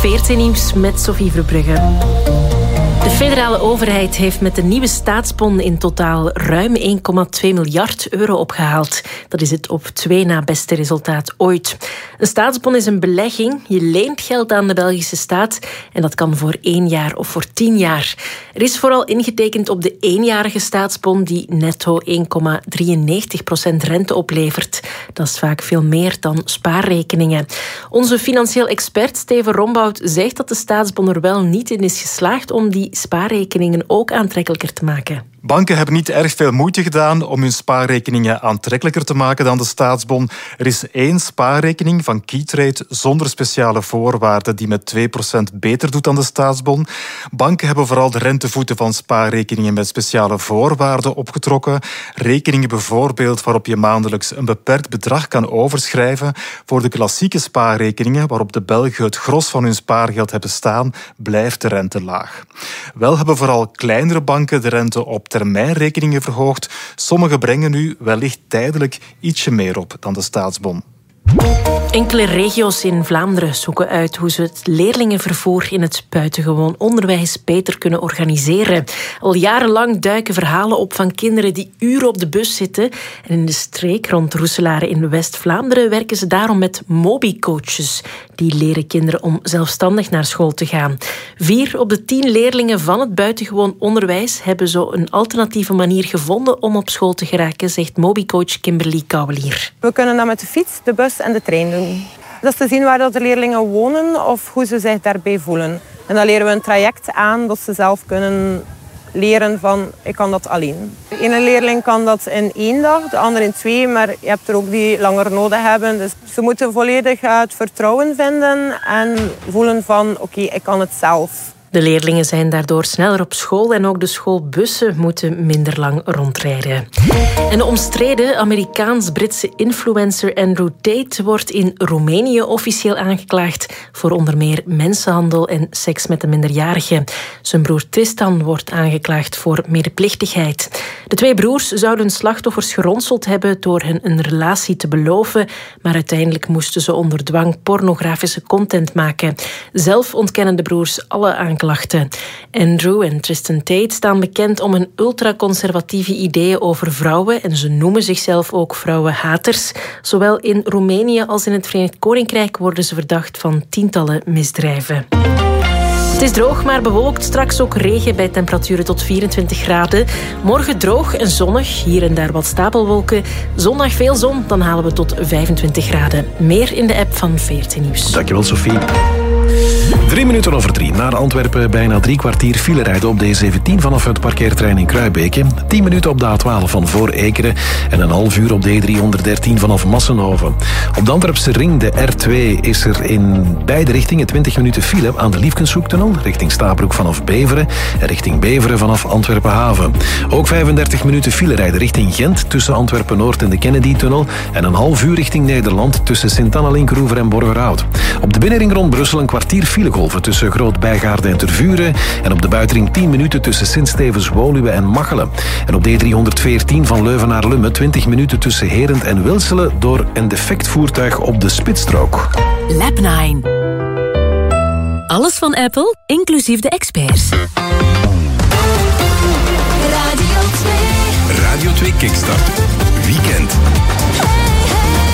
VRT Nieuws met Sophie Verbrugge. De federale overheid heeft met de nieuwe staatsbon in totaal ruim 1,2 miljard euro opgehaald. Dat is het op 2 na beste resultaat ooit. Een staatsbon is een belegging. Je leent geld aan de Belgische staat en dat kan voor 1 jaar of voor 10 jaar. Er is vooral ingetekend op de eenjarige staatsbon die netto 1,93% rente oplevert. Dat is vaak veel meer dan spaarrekeningen. Onze financieel expert Steven Rombout zegt dat de staatsbon er wel niet in is geslaagd om die spaarrekeningen ook aantrekkelijker te maken. Banken hebben niet erg veel moeite gedaan om hun spaarrekeningen aantrekkelijker te maken dan de staatsbon. Er is 1 spaarrekening van Keytrade zonder speciale voorwaarden die met 2% beter doet dan de staatsbon. Banken hebben vooral de rentevoeten van spaarrekeningen met speciale voorwaarden opgetrokken. Rekeningen bijvoorbeeld waarop je maandelijks een beperkt bedrag kan overschrijven. Voor de klassieke spaarrekeningen waarop de Belgen het gros van hun spaargeld hebben staan, blijft de rente laag. Wel hebben vooral kleinere banken de rente op termijnrekeningen verhoogd. Sommige brengen nu wellicht tijdelijk ietsje meer op dan de staatsbon. Enkele regio's in Vlaanderen zoeken uit hoe ze het leerlingenvervoer in het buitengewoon onderwijs beter kunnen organiseren. Al jarenlang duiken verhalen op van kinderen die uren op de bus zitten. En in de streek rond Roeselare in West-Vlaanderen werken ze daarom met mobicoaches. Die leren kinderen om zelfstandig naar school te gaan. 4 op de 10 leerlingen van het buitengewoon onderwijs hebben zo een alternatieve manier gevonden om op school te geraken, zegt mobicoach Kimberly Kouwelier. We kunnen dat met de fiets, de bus en de trein doen. Dat is te zien waar de leerlingen wonen of hoe ze zich daarbij voelen. En dan leren we een traject aan dat ze zelf kunnen leren van ik kan dat alleen. De ene leerling kan dat in 1 dag, de andere in 2, maar je hebt er ook die langer nodig hebben. Dus ze moeten volledig het vertrouwen vinden en voelen van oké, ik kan het zelf. De leerlingen zijn daardoor sneller op school en ook de schoolbussen moeten minder lang rondrijden. En de omstreden Amerikaans-Britse influencer Andrew Tate wordt in Roemenië officieel aangeklaagd voor onder meer mensenhandel en seks met een minderjarige. Zijn broer Tristan wordt aangeklaagd voor medeplichtigheid. De 2 broers zouden slachtoffers geronseld hebben door hen een relatie te beloven, maar uiteindelijk moesten ze onder dwang pornografische content maken. Zelf ontkennen de broers alle aanklachten. Andrew en Tristan Tate staan bekend om hun ultraconservatieve ideeën over vrouwen en ze noemen zichzelf ook vrouwenhaters. Zowel in Roemenië als in het Verenigd Koninkrijk worden ze verdacht van tientallen misdrijven. Het is droog, maar bewolkt. Straks ook regen bij temperaturen tot 24 graden. Morgen droog en zonnig. Hier en daar wat stapelwolken. Zondag veel zon, dan halen we tot 25 graden. Meer in de app van VRT Nieuws. Dankjewel, Sophie. 3 minuten over 3. Naar Antwerpen bijna 3 kwartier file rijden op de E17 vanaf het parkeerterrein in Kruibeke. 10 minuten op de A12 van voor Ekeren en een half uur op de E313 vanaf Massenhoven. Op de Antwerpse ring, de R2, is er in beide richtingen 20 minuten file aan de Liefkenshoektunnel, richting Stabroek vanaf Beveren en richting Beveren vanaf Antwerpen Haven. Ook 35 minuten file rijden richting Gent tussen Antwerpen Noord en de Kennedy-tunnel en een half uur richting Nederland tussen Sint-Anna-Linkroever en Borgerhout. Op de binnenring rond Brussel een kwartier filegolven tussen Groot-Bijgaarde en Tervuren en op de buitenring 10 minuten tussen Sint-Stevens-Woluwe en Machelen. En op de E314 van Leuven naar Lummen 20 minuten tussen Herent en Wilselen door een defect voertuig op de spitsstrook. Lab 9. Alles van Apple, inclusief de experts. Radio 2 Kickstart. Weekend.